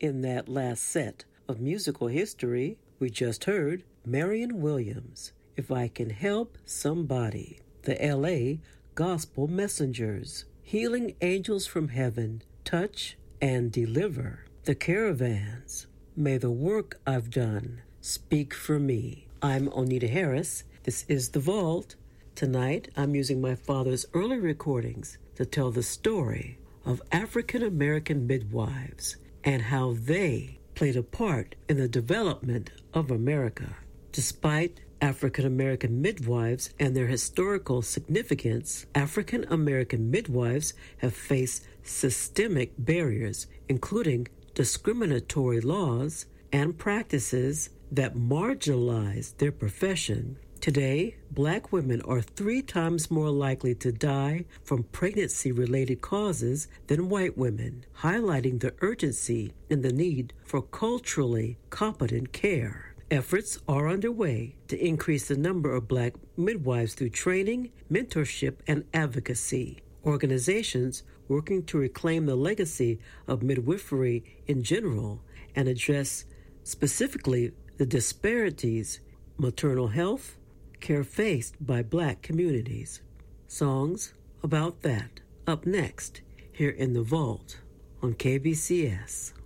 In that last set of musical history, we just heard Marion Williams, If I Can Help Somebody, the L.A. Gospel Messengers, Healing Angels from Heaven, Touch and Deliver, The Caravans, May the Work I've Done Speak for Me. I'm Onita Harris. This is The Vault. Tonight, I'm using my father's early recordings to tell the story of African American midwives and how they played a part in the development of America. Despite African American midwives and their historical significance, African American midwives have faced systemic barriers, including discriminatory laws and practices that marginalize their profession. Today, Black women are 3 times more likely to die from pregnancy-related causes than white women, highlighting the urgency and the need for culturally competent care. Efforts are underway to increase the number of Black midwives through training, mentorship, and advocacy. Organizations working to reclaim the legacy of midwifery in general and address specifically the disparities maternal health care faced by Black communities. Songs about that up next here in The Vault on KBCS.